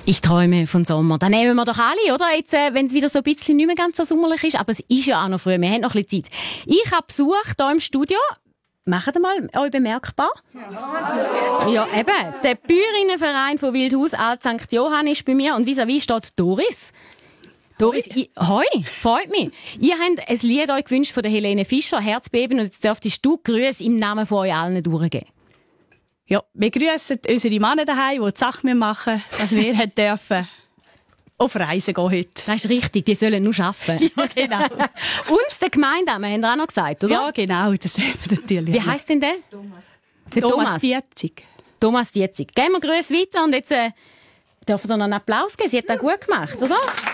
Ich träume von Sommer. Dann nehmen wir doch alle, oder? Jetzt, wenn es wieder so ein bisschen nicht mehr ganz so sommerlich ist. Aber es ist ja auch noch früh. Wir haben noch ein bisschen Zeit. Ich habe Besuch hier im Studio. Macht ihr mal euch bemerkbar? Ja, eben. Der Bäuerinnenverein von Wildhaus Alt St. Johann ist bei mir. Und vis-à-vis steht Doris. Doris, hoi, freut mich. Ihr habt ein Lied euch gewünscht von der Helene Fischer, Herzbeben. Und jetzt dürftest du Grüße im Namen von euch allen durchgeben. Ja, wir grüssen unsere Männer daheim, die die Sache machen, dass wir dürfen auf Reisen gehen heute. Das ist richtig, die sollen nur arbeiten. Ja, genau. Und der Gemeindeamt, haben wir auch noch gesagt, oder? Ja, genau, das haben wir natürlich. Wie heisst denn der? Thomas Dietzig. Thomas Dietzig. Gehen wir Grüße weiter und jetzt dürfen wir noch einen Applaus geben. Sie hat das gut gemacht, oder?